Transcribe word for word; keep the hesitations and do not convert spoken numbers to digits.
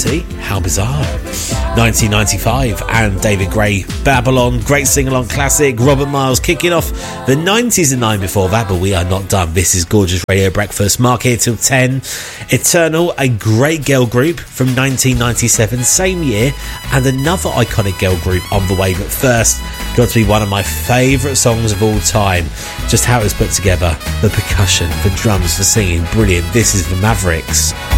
How bizarre. nineteen ninety-five and David Gray, Babylon, great sing-along classic. Robert Miles kicking off the nineties and nine before that, but we are not done. This is Gorgeous Radio Breakfast. Mark here till ten. Eternal, a great girl group from nineteen ninety-seven, same year, and another iconic girl group on the way. But first, got to be one of my favourite songs of all time. Just how it was put together. The percussion, the drums, the singing, brilliant. This is the Mavericks.